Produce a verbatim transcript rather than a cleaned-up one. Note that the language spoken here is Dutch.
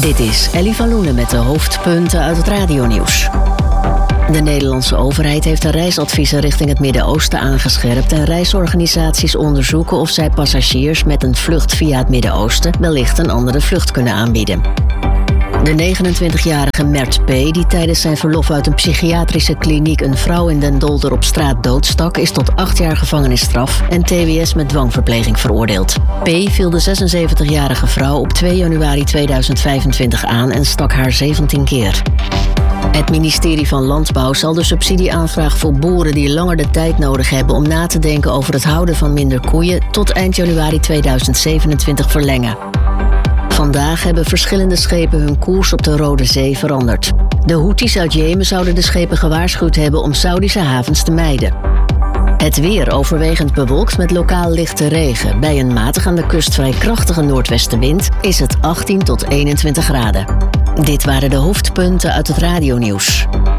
Dit is Ellie van Loenen met de hoofdpunten uit het radionieuws. De Nederlandse overheid heeft de reisadviezen richting het Midden-Oosten aangescherpt en reisorganisaties onderzoeken of zij passagiers met een vlucht via het Midden-Oosten wellicht een andere vlucht kunnen aanbieden. De negenentwintigjarige Mert P., die tijdens zijn verlof uit een psychiatrische kliniek een vrouw in Den Dolder op straat doodstak, is tot acht jaar gevangenisstraf en T W S met dwangverpleging veroordeeld. P. viel de zesenzeventigjarige vrouw op twee januari tweeduizend vijfentwintig aan en stak haar zeventien keer. Het ministerie van Landbouw zal de subsidieaanvraag voor boeren die langer de tijd nodig hebben om na te denken over het houden van minder koeien tot eind januari tweeduizend zevenentwintig verlengen. Vandaag hebben verschillende schepen hun koers op de Rode Zee veranderd. De Houthis uit Jemen zouden de schepen gewaarschuwd hebben om Saudische havens te mijden. Het weer overwegend bewolkt met lokaal lichte regen. Bij een matig aan de kust vrij krachtige noordwestenwind is het achttien tot eenentwintig graden. Dit waren de hoofdpunten uit het radionieuws.